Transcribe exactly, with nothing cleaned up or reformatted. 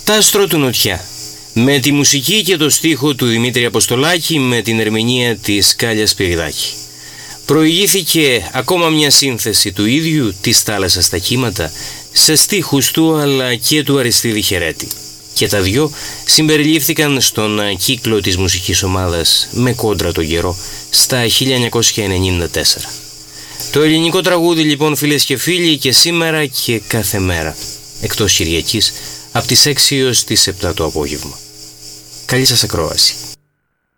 Τα άστρο του Νοτιά, με τη μουσική και το στίχο του Δημήτρη Αποστολάκη, με την ερμηνεία της Κάλιας Σπυριδάκη. Προηγήθηκε ακόμα μια σύνθεση του ίδιου, της θάλασσας στα κύματα, σε στίχους του αλλά και του Αριστίδη Χερέτη. Και τα δυο συμπεριλήφθηκαν στον κύκλο της μουσικής ομάδας «Με κόντρα τον καιρό» στα χίλια εννιακόσια ενενήντα τέσσερα. Το ελληνικό τραγούδι λοιπόν, φίλες και φίλοι, και σήμερα και κάθε μέρα, εκτός Κυριακής, από τις έξι έως τις επτά το απόγευμα. Καλή σας ακρόαση.